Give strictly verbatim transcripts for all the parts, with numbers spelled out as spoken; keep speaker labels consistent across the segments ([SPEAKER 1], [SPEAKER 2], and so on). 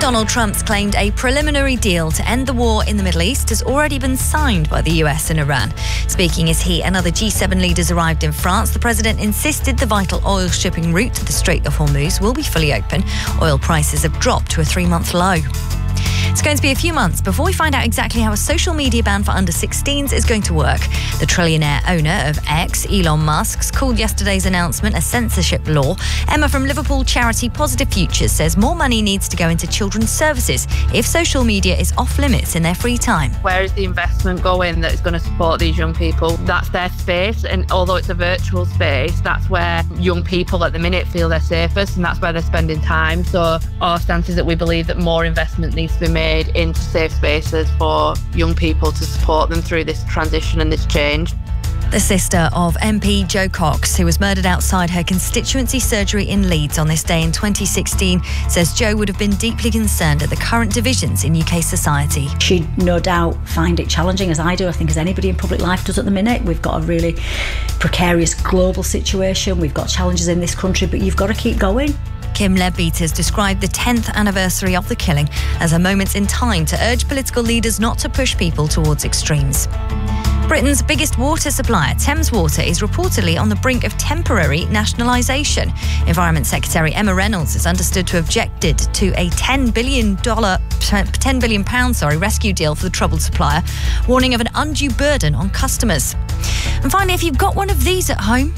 [SPEAKER 1] Donald Trump's claimed a preliminary deal to end the war in the Middle East has already been signed by the U S and Iran. Speaking as he and other G seven leaders arrived in France, the president insisted the vital oil shipping route to the Strait of Hormuz will be fully open. Oil prices have dropped to a three-month low. It's going to be a few months before we find out exactly how a social media ban for under sixteens is going to work. The trillionaire owner of X, Elon Musk, called yesterday's announcement a censorship law. Emma from Liverpool charity Positive Futures says more money needs to go into children's services if social media is off limits in their free time.
[SPEAKER 2] Where is the investment going that is going to support these young people? That's their space, and although it's a virtual space, that's where young people at the minute feel they're safest, and that's where they're spending time. So our stance is that we believe that more investment needs to be made into safe spaces for young people to support them through this transition and this change.
[SPEAKER 1] The sister of M P Jo Cox, who was murdered outside her constituency surgery in Leeds on this day in twenty sixteen, says Jo would have been deeply concerned at the current divisions in U K society.
[SPEAKER 3] She'd no doubt find it challenging, as I do, I think as anybody in public life does at the minute. We've got a really precarious global situation, we've got challenges in this country, but you've got to keep going.
[SPEAKER 1] Kim Leadbeater's described the tenth anniversary of the killing as a moment in time to urge political leaders not to push people towards extremes. Britain's biggest water supplier, Thames Water, is reportedly on the brink of temporary nationalisation. Environment Secretary Emma Reynolds is understood to have objected to a ten billion dollars, ten billion pounds sorry, rescue deal for the troubled supplier, warning of an undue burden on customers. And finally, if you've got one of these at home,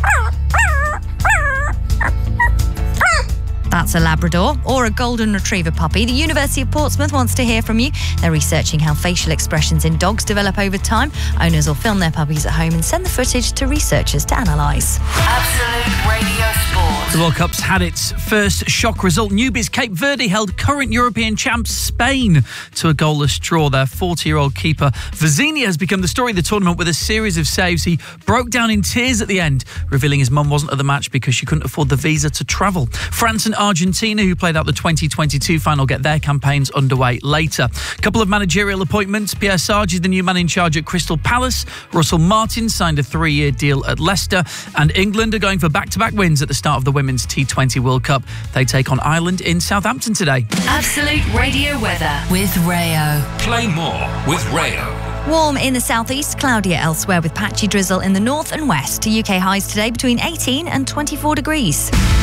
[SPEAKER 1] that's a Labrador or a Golden Retriever puppy, the University of Portsmouth wants to hear from you. They're researching how facial expressions in dogs develop over time. Owners will film their puppies at home and send the footage to researchers to analyse.
[SPEAKER 4] Absolute Radio Sport.
[SPEAKER 5] The World Cup's had its first shock result. Newbies Cape Verde held current European champs Spain to a goalless draw. Their forty-year-old keeper Vizinha has become the story of the tournament with a series of saves. He broke down in tears at the end, revealing his mum wasn't at the match because she couldn't afford the visa to travel. France and Argentina, who played out the twenty twenty-two final, get their campaigns underway later. A couple of managerial appointments. Pierre Sarge is the new man in charge at Crystal Palace. Russell Martin signed a three-year deal at Leicester. And England are going for back-to-back wins at the start of the Women's T twenty World Cup. They take on Ireland in Southampton today.
[SPEAKER 4] Absolute Radio weather with Rayo.
[SPEAKER 6] Play more with Rayo.
[SPEAKER 1] Warm in the southeast, cloudier elsewhere with patchy drizzle in the north and west. U K highs today between eighteen and twenty-four degrees.